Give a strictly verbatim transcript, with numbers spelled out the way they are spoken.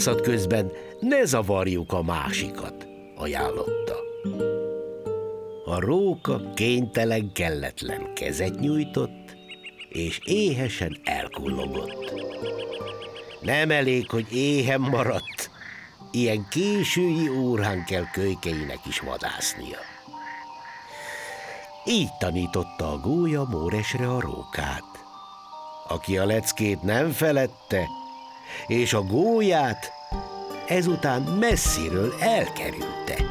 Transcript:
közben ne zavarjuk a másikat, ajánlotta. A róka kénytelen, kelletlen kezet nyújtott, és éhesen elkullogott. Nem elég, hogy éhen maradt, ilyen késői órán kell kölykeinek is vadásznia. Így tanította a gólya Móresre a rókát, aki a leckét nem feledte, és a gólyát ezután messziről elkerülte.